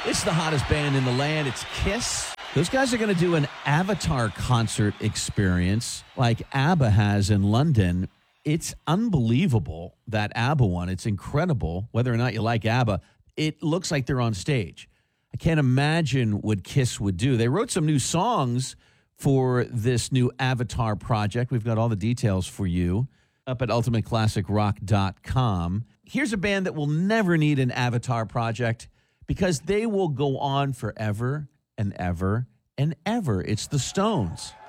It's the hottest band in the land. It's Kiss. Those guys are going to do an Avatar concert experience like ABBA has in London. It's unbelievable, that ABBA one. It's incredible. Whether or not you like ABBA, it looks like they're on stage. I can't imagine what Kiss would do. They wrote some new songs for this new Avatar project. We've got all the details for you up at ultimateclassicrock.com. Here's a band that will never need an Avatar project because they will go on forever and ever and ever. It's the Stones.